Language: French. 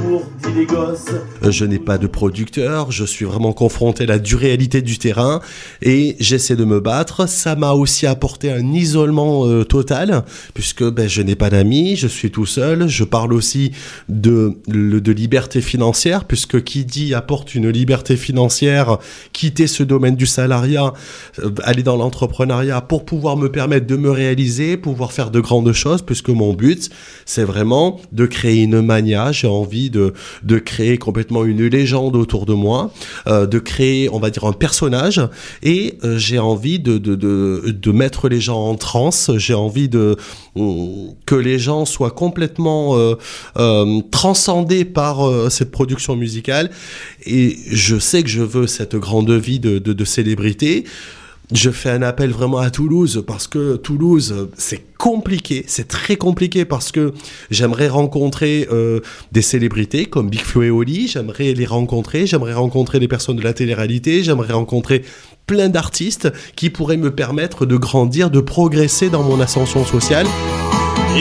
l'amour, dit les gosses. Je n'ai pas de producteur, je suis vraiment confronté à la dure réalité du terrain et j'essaie de me battre. Ça m'a aussi apporté un isolement total puisque je n'ai pas d'amis, je suis tout seul. Je parle aussi de liberté financière puisque qui dit apporte une liberté financière, quitter ce domaine du salariat, aller dans l'entrepreneuriat pour pouvoir me permettre de me réaliser, pouvoir faire de grandes choses puisque mon but c'est vraiment de créer une mania. J'ai envie de créer complètement une légende autour de moi, de créer, on va dire, un personnage et j'ai envie de mettre les gens en transe. J'ai envie que les gens soient complètement transcendés par cette production musicale et je sais que je veux cette grande vie de célébrité. Je fais un appel vraiment à Toulouse parce que Toulouse, c'est compliqué, c'est très compliqué parce que j'aimerais rencontrer des célébrités comme Big Flo et Oli, j'aimerais rencontrer des personnes de la télé-réalité, j'aimerais rencontrer plein d'artistes qui pourraient me permettre de grandir, de progresser dans mon ascension sociale.